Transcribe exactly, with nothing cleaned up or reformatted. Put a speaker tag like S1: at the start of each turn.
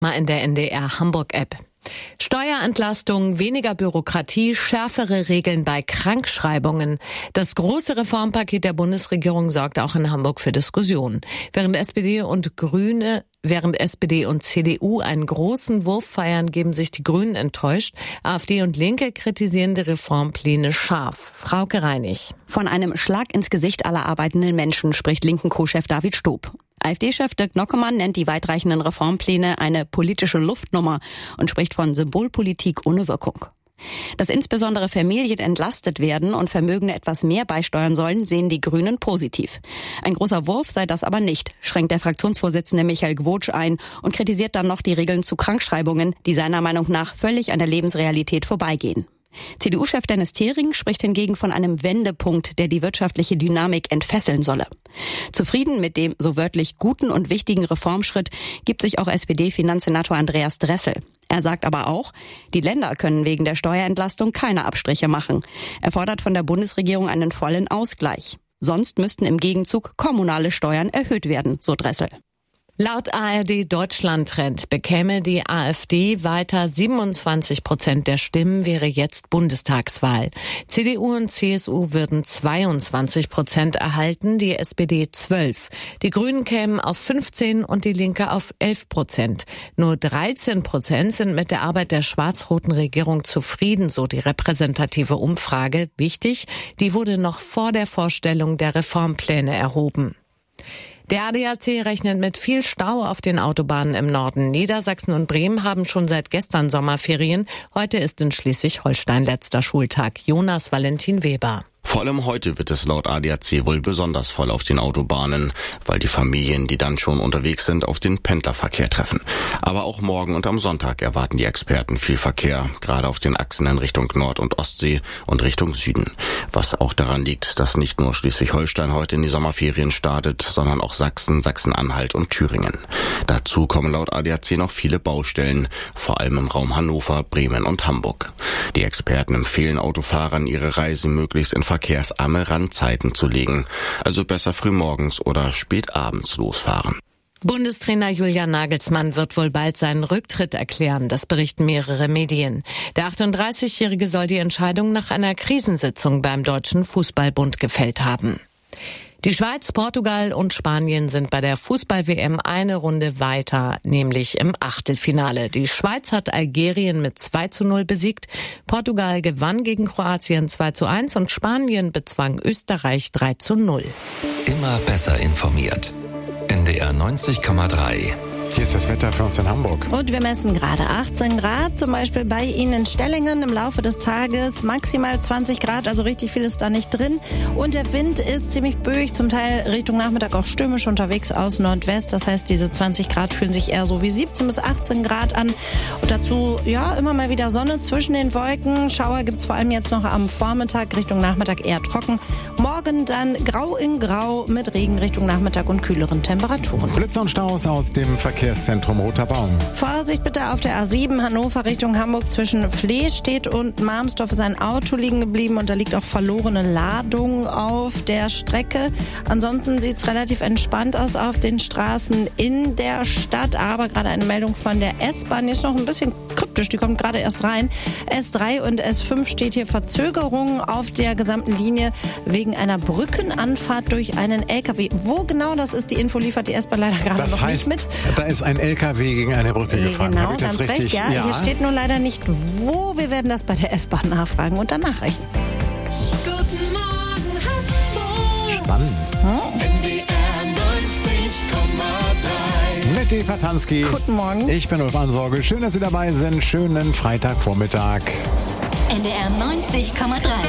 S1: Mal in der N D R Hamburg-App. Steuerentlastung, weniger Bürokratie, schärfere Regeln bei Krankschreibungen. Das große Reformpaket der Bundesregierung sorgt auch in Hamburg für Diskussionen. Während S P D und Grüne, während S P D und C D U einen großen Wurf feiern, geben sich die Grünen enttäuscht. AfD und Linke kritisieren die Reformpläne scharf. Frauke Reinig.
S2: Von einem Schlag ins Gesicht aller arbeitenden Menschen spricht linken Co-Chef David Stob. AfD-Chef Dirk Nockemann nennt die weitreichenden Reformpläne eine politische Luftnummer und spricht von Symbolpolitik ohne Wirkung. Dass insbesondere Familien entlastet werden und Vermögende etwas mehr beisteuern sollen, sehen die Grünen positiv. Ein großer Wurf sei das aber nicht, schränkt der Fraktionsvorsitzende Michael Gwotsch ein und kritisiert dann noch die Regeln zu Krankschreibungen, die seiner Meinung nach völlig an der Lebensrealität vorbeigehen. C D U-Chef Dennis Thering spricht hingegen von einem Wendepunkt, der die wirtschaftliche Dynamik entfesseln solle. Zufrieden mit dem so wörtlich guten und wichtigen Reformschritt gibt sich auch S P D-Finanzsenator Andreas Dressel. Er sagt aber auch, die Länder können wegen der Steuerentlastung keine Abstriche machen. Er fordert von der Bundesregierung einen vollen Ausgleich. Sonst müssten im Gegenzug kommunale Steuern erhöht werden, so Dressel.
S1: Laut A R D Deutschland-Trend bekäme die AfD weiter siebenundzwanzig Prozent der Stimmen, wäre jetzt Bundestagswahl. C D U und C S U würden zweiundzwanzig Prozent erhalten, die S P D zwölf. Die Grünen kämen auf fünfzehn und die Linke auf elf Prozent. Nur dreizehn Prozent sind mit der Arbeit der schwarz-roten Regierung zufrieden, so die repräsentative Umfrage. Wichtig, die wurde noch vor der Vorstellung der Reformpläne erhoben. Der A D A C rechnet mit viel Stau auf den Autobahnen im Norden. Niedersachsen und Bremen haben schon seit gestern Sommerferien. Heute ist in Schleswig-Holstein letzter Schultag. Jonas Valentin Weber.
S3: Vor allem heute wird es laut A D A C wohl besonders voll auf den Autobahnen, weil die Familien, die dann schon unterwegs sind, auf den Pendlerverkehr treffen. Aber auch morgen und am Sonntag erwarten die Experten viel Verkehr, gerade auf den Achsen in Richtung Nord- und Ostsee und Richtung Süden. Was auch daran liegt, dass nicht nur Schleswig-Holstein heute in die Sommerferien startet, sondern auch Sachsen, Sachsen-Anhalt und Thüringen. Dazu kommen laut A D A C noch viele Baustellen, vor allem im Raum Hannover, Bremen und Hamburg. Die Experten empfehlen Autofahrern, ihre Reise möglichst in verkehrsarme Randzeiten zu legen, also besser frühmorgens oder spät abends losfahren.
S1: Bundestrainer Julian Nagelsmann wird wohl bald seinen Rücktritt erklären, das berichten mehrere Medien. Der achtunddreißigjährige soll die Entscheidung nach einer Krisensitzung beim Deutschen Fußballbund gefällt haben. Die Schweiz, Portugal und Spanien sind bei der Fußball-W M eine Runde weiter, nämlich im Achtelfinale. Die Schweiz hat Algerien mit zwei zu null besiegt, Portugal gewann gegen Kroatien zwei zu eins und Spanien bezwang Österreich drei zu null.
S4: Immer besser informiert. N D R neunzig Komma drei.
S5: Hier ist das Wetter für uns in Hamburg.
S6: Und wir messen gerade achtzehn Grad, zum Beispiel bei Ihnen in Stellingen im Laufe des Tages. Maximal zwanzig Grad, also richtig viel ist da nicht drin. Und der Wind ist ziemlich böig, zum Teil Richtung Nachmittag auch stürmisch unterwegs aus Nordwest. Das heißt, diese zwanzig Grad fühlen sich eher so wie siebzehn bis achtzehn Grad an. Und dazu, ja, immer mal wieder Sonne zwischen den Wolken. Schauer gibt's vor allem jetzt noch am Vormittag, Richtung Nachmittag eher trocken. Morgen dann grau in grau mit Regen Richtung Nachmittag und kühleren Temperaturen.
S5: Blitze und Staus aus dem Verkehrszentrum Roter Baum.
S6: Vorsicht bitte auf der A sieben Hannover Richtung Hamburg zwischen Flehstedt und Marmsdorf ist ein Auto liegen geblieben und da liegt auch verlorene Ladung auf der Strecke. Ansonsten sieht es relativ entspannt aus auf den Straßen in der Stadt, aber gerade eine Meldung von der S-Bahn, die ist noch ein bisschen kryptisch, die kommt gerade erst rein. S drei und S fünf steht hier Verzögerung auf der gesamten Linie wegen einer Brückenanfahrt durch einen L K W. Wo genau das ist, die Info liefert die S-Bahn leider gerade
S5: das
S6: noch
S5: heißt,
S6: nicht mit.
S5: Da ist ein L K W gegen eine Brücke gefahren.
S6: Genau,
S5: Habe ich das
S6: ganz
S5: richtig?
S6: recht, ja. ja. Hier steht nur leider nicht wo. Wir werden das bei der S-Bahn nachfragen und dann nachrechnen.
S7: Guten Morgen, Hamburg.
S5: Spannend.
S7: Hm? N D R neunzig Komma drei.
S5: Mit Eva Tansky.
S6: Guten Morgen.
S5: Ich bin Ulf Ansorge. Schön, dass Sie dabei sind. Schönen Freitagvormittag.
S7: N D R neunzig Komma drei.